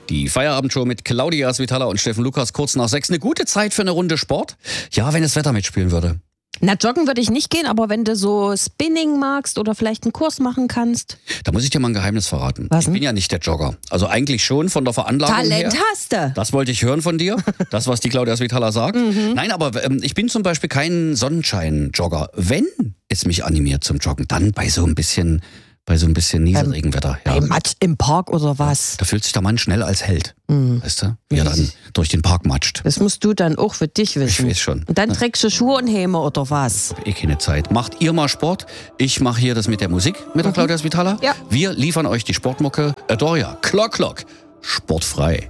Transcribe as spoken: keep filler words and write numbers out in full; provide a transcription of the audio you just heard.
Die Feierabendshow mit Claudia Svitala und Steffen Lukas kurz nach sechs. Eine gute Zeit für eine Runde Sport? Ja, wenn das Wetter mitspielen würde. Na, joggen würde ich nicht gehen, aber wenn du so Spinning magst oder vielleicht einen Kurs machen kannst. Da muss ich dir mal ein Geheimnis verraten. Was ich denn? bin ja nicht der Jogger. Also eigentlich schon von der Veranlagung Talent her. hast du. Das wollte ich hören von dir. Das, was die Claudia Svitala sagt. Mhm. Nein, aber ähm, ich bin zum Beispiel kein Sonnenschein-Jogger. Wenn es mich animiert zum Joggen, dann bei so ein bisschen, bei so ein bisschen Nieselregenwetter. Ja. Bei Matsch im Park oder was? Da fühlt sich der Mann schnell als Held. Mhm. Weißt du? Wie er dann durch den Park matscht. Das musst du dann auch für dich Ich wissen. weiß schon. Und dann trägst du Schuhe und Häme oder was? Eh keine Zeit. Macht ihr mal Sport? Ich mache hier das mit der Musik mit der Claudia Svitala. Ja. Wir liefern euch die Sportmucke. Adoria, Clock Clock, sportfrei.